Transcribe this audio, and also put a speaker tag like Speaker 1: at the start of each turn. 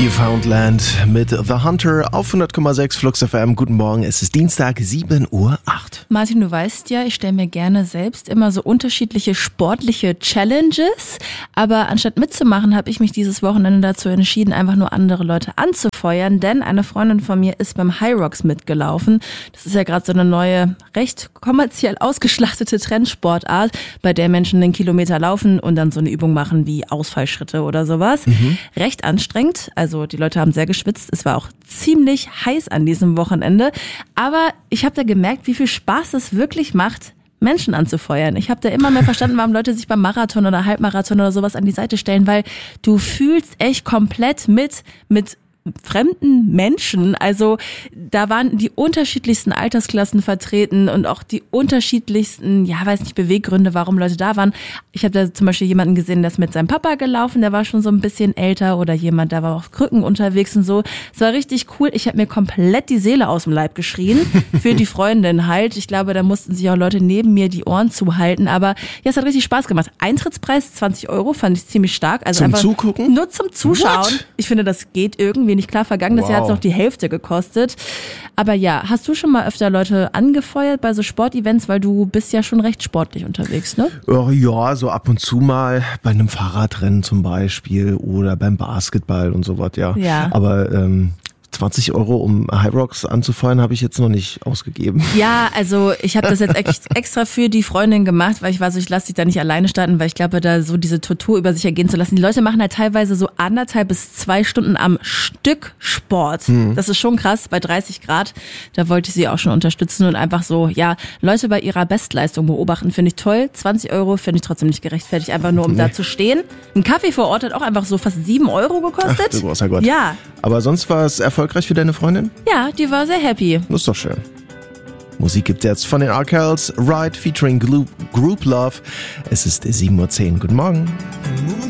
Speaker 1: Newfoundland mit The Hunter auf 100,6 Flux FM. Guten Morgen, es ist Dienstag, 7:08 Uhr.
Speaker 2: Martin, du weißt ja, ich stelle mir gerne selbst immer so unterschiedliche sportliche Challenges, aber anstatt mitzumachen, habe ich mich dieses Wochenende dazu entschieden, einfach nur andere Leute anzufeuern, denn eine Freundin von mir ist beim High Rocks mitgelaufen. Das ist ja gerade so eine neue, recht kommerziell ausgeschlachtete Trendsportart, bei der Menschen einen Kilometer laufen und dann so eine Übung machen wie Ausfallschritte oder sowas. Recht anstrengend, also die Leute haben sehr geschwitzt, es war auch ziemlich heiß an diesem Wochenende, aber ich habe da gemerkt, wie viel Spaß es wirklich macht, Menschen anzufeuern. Ich habe da immer mehr verstanden, warum Leute sich beim Marathon oder Halbmarathon oder sowas an die Seite stellen, weil du fühlst echt komplett mit fremden Menschen. Also da waren die unterschiedlichsten Altersklassen vertreten und auch die unterschiedlichsten, Beweggründe, warum Leute da waren. Ich habe da zum Beispiel jemanden gesehen, der ist mit seinem Papa gelaufen, der war schon so ein bisschen älter, oder jemand, der war auf Krücken unterwegs und so. Es war richtig cool. Ich habe mir komplett die Seele aus dem Leib geschrien für die Freundin halt. Ich glaube, da mussten sich auch Leute neben mir die Ohren zuhalten, aber ja, es hat richtig Spaß gemacht. Eintrittspreis 20 €, fand ich ziemlich stark. Also
Speaker 1: zum
Speaker 2: einfach
Speaker 1: Zugucken?
Speaker 2: Nur zum Zuschauen.
Speaker 1: What?
Speaker 2: Ich finde, das geht irgendwie nicht klar. Vergangenes Jahr hat es noch die Hälfte gekostet. Aber ja, hast du schon mal öfter Leute angefeuert bei so Sportevents, weil du bist ja schon recht sportlich unterwegs, ne?
Speaker 1: Ja, so ab und zu mal bei einem Fahrradrennen zum Beispiel oder beim Basketball und sowas, ja. Aber 20 €, um High Rocks anzufeuern, habe ich jetzt noch nicht ausgegeben.
Speaker 2: Ja, also ich habe das jetzt extra für die Freundin gemacht, weil ich war so, ich lasse dich da nicht alleine starten, weil ich glaube, da so diese Tortur über sich ergehen zu lassen. Die Leute machen halt teilweise so 1,5 bis 2 Stunden am Stück Sport. Das ist schon krass, bei 30 Grad. Da wollte ich sie auch schon unterstützen und einfach so, ja, Leute bei ihrer Bestleistung beobachten, finde ich toll. 20 € finde ich trotzdem nicht gerechtfertigt, einfach nur um da zu stehen. Ein Kaffee vor Ort hat auch einfach so fast 7 € gekostet.
Speaker 1: Ach, du großer Gott.
Speaker 2: Ja.
Speaker 1: Aber sonst war es erfolgreich für deine Freundin?
Speaker 2: Ja, die war sehr happy.
Speaker 1: Das ist doch schön. Musik gibt's jetzt von den Arkells, Ride featuring Group Love. Es ist 7:10 Uhr. Guten Morgen.